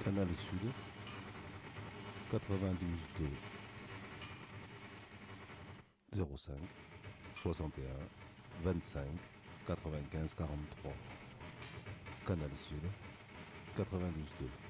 Canal Sud, 92.2, 05, 61, 25, 95, 43. Canal Sud, 92.2.